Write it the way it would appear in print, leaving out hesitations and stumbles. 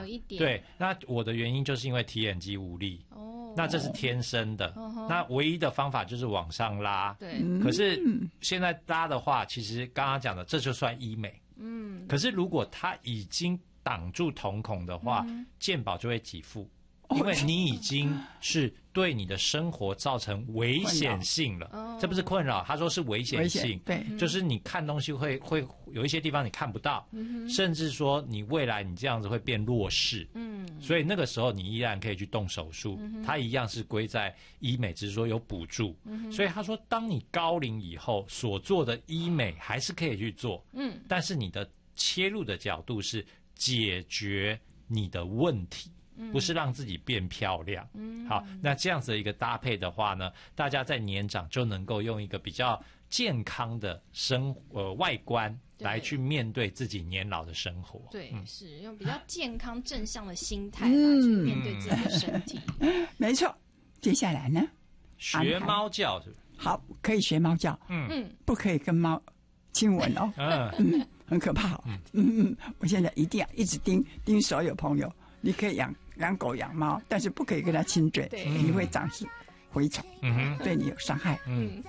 一点。 对，那我的原因就是因为提眼肌无力。那这是天生的。那唯一的方法就是往上拉。 对。 可是现在拉的话，其实刚刚讲的这就算医美。可是如果它已经挡住瞳孔的话，健保就会给付。因为你已经是对你的生活造成危险性了，这不是困扰，他说是危险性， 对， 就是你看东西会有一些地方你看不到，甚至说你未来你这样子会变弱视，所以那个时候你依然可以去动手术，它一样是归在医美，只是说有补助，所以他说当你高龄以后所做的医美还是可以去做，但是你的切入的角度是解决你的问题。不是让自己变漂亮。好，那这样子的一个搭配的话呢，大家在年长就能够用一个比较健康的外观来去面对自己年老的生活。 对，是用比较健康正向的心态来去面对自己的身体。 没错。接下来呢？ 学猫叫是不是？ 好，可以学猫叫。不可以跟猫亲吻哦。很可怕哦。我现在一定要一直盯所有朋友。你可以养狗养猫，但是不可以跟它亲嘴，你会长蛀蛔虫，对你有伤害。